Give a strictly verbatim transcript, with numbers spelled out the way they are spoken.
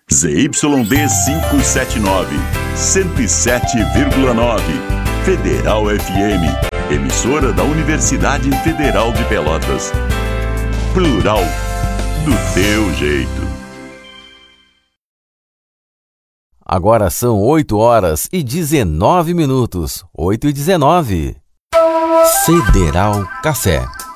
Z Y D quinhentos e setenta e nove, cento e sete vírgula nove, Federal F M, emissora da Universidade Federal de Pelotas. Plural, do teu jeito. Agora são oito horas e dezenove minutos. oito e dezenove. Federal Café.